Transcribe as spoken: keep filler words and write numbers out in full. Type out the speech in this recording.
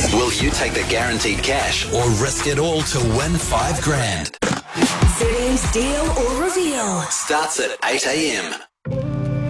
Will you take the guaranteed cash or risk it all to win five grand? Citi's Deal or Reveal Starts at eight a.m.